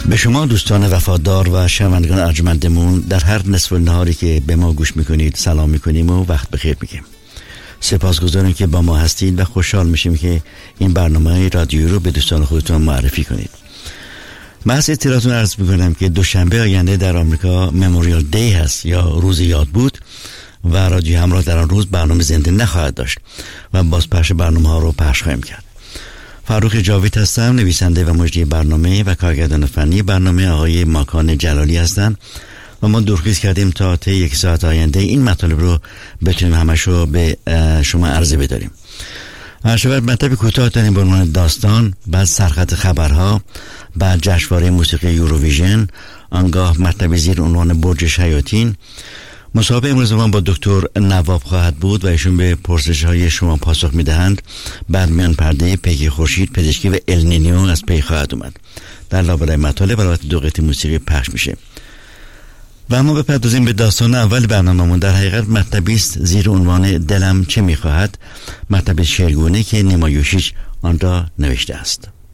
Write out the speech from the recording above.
به شما دوستان وفادار و شنوندگان ارجمندمون در هر نصف نهاری که به ما گوش میکنید سلام میکنیم و وقت بخیر میگیم. سپاسگزاریم که با ما هستید و خوشحال میشیم که این برنامه رادیو رو به دوستان خودتون معرفی کنید. من از اطلاعاتون عرض میکنم که دوشنبه آینده در آمریکا مموریال دی هست یا روز یاد بود و رادیو همراه در آن روز برنامه زنده نخواهد داشت و بازپخش برنامه ها رو پخش خواهیم کرد. فاروق جاوید هستم، نویسنده و مجری برنامه و کارگردان فنی برنامه آقای ماکان جلالی هستن و ما دورخیز کردیم تا طی یک ساعت آینده این مطالب رو بتونیم همشو به شما عرضه بداریم. شبت مطلب کوتاه داریم به عنوان داستان، بعد سرخط خبرها، بعد جشنواره موسیقی یوروویژن، آنگاه مطلب زیر عنوان برج شیاطین. مصاحبه امروز ما با دکتر نواب خواهد بود و ایشون به پرسش‌های شما پاسخ می‌دهند. بعد میان پرده پیک خورشید، پزشکی و النینیو از پی خواهد اومد. در لابلای مطالب البته دو قطعه موسیقی پخش میشه. و اما بپردازیم به داستان اول برنامه‌مون. در حقیقت مطلبی است زیر عنوان دلم چه می‌خواهد، مطلب شعرگونه که نیما یوشیچ آن را نوشته است.